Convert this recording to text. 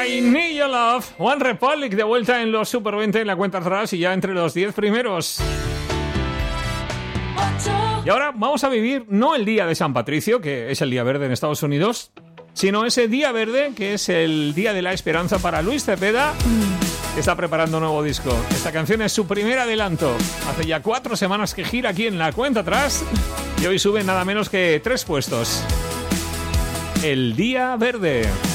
I Need Your Love. One Republic de vuelta en los Super 20 en la cuenta atrás y ya entre los 10 primeros. Y ahora vamos a vivir no el día de San Patricio, que es el día verde en Estados Unidos, sino ese día verde que es el día de la esperanza para Luis Cepeda, que está preparando un nuevo disco. Esta canción es su primer adelanto. Hace ya 4 semanas que gira aquí en la cuenta atrás y hoy sube nada menos que 3 puestos. El día verde.